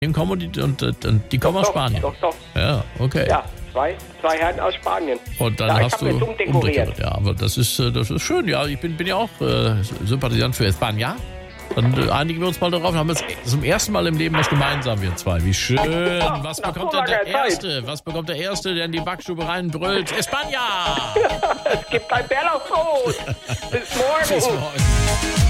kommen und die kommen aus Spanien. Doch. Ja, okay. Ja, zwei Herren aus Spanien. Und dann ja, hast du umdekoriert. Ja, aber das ist schön. Ja, ich bin ja auch Sympathisant für España. Dann einigen wir uns mal darauf. Haben jetzt zum ersten Mal im Leben was gemeinsam, wir zwei. Wie schön. Was bekommt denn der Erste? Was bekommt der Erste, der in die Backstube reinbrüllt? España! Es gibt ein Bärlauchbrot. Bis morgen. Bis morgen.